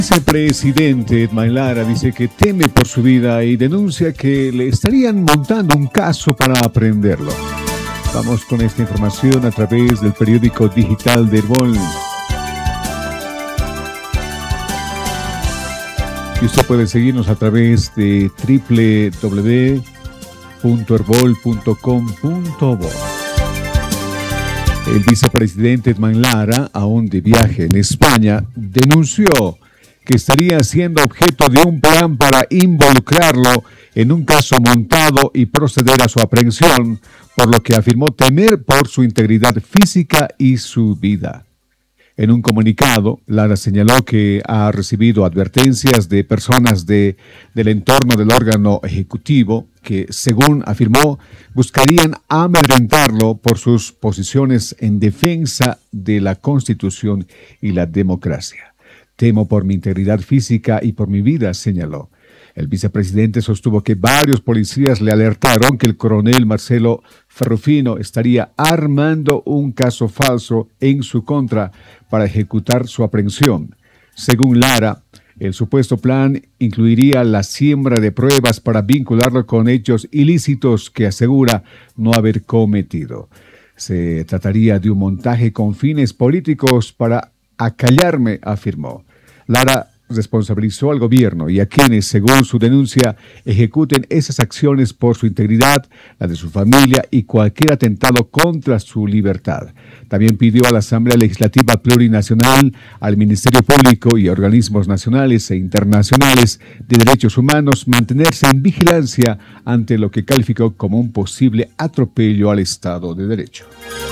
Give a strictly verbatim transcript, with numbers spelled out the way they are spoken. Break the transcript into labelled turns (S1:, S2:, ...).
S1: El presidente Edmar Lara dice que teme por su vida y denuncia que le estarían montando un caso para aprenderlo. Vamos con esta información a través del periódico digital de Herbol. Y usted puede seguirnos a través de doble u doble u doble u punto herbol punto com punto bo. El vicepresidente Edmar Lara, aún de viaje en España, denunció que estaría siendo objeto de un plan para involucrarlo en un caso montado y proceder a su aprehensión, por lo que afirmó temer por su integridad física y su vida. En un comunicado, Lara señaló que ha recibido advertencias de personas de, del entorno del órgano ejecutivo que, según afirmó, buscarían amedrentarlo por sus posiciones en defensa de la Constitución y la democracia. Temo por mi integridad física y por mi vida, señaló. El vicepresidente sostuvo que varios policías le alertaron que el coronel Marcelo Ferrufino estaría armando un caso falso en su contra para ejecutar su aprehensión. Según Lara, el supuesto plan incluiría la siembra de pruebas para vincularlo con hechos ilícitos que asegura no haber cometido. Se trataría de un montaje con fines políticos para acallarme, afirmó. Lara responsabilizó al gobierno y a quienes, según su denuncia, ejecuten esas acciones por su integridad, la de su familia y cualquier atentado contra su libertad. También pidió a la Asamblea Legislativa Plurinacional, al Ministerio Público y a organismos nacionales e internacionales de derechos humanos mantenerse en vigilancia ante lo que calificó como un posible atropello al Estado de Derecho.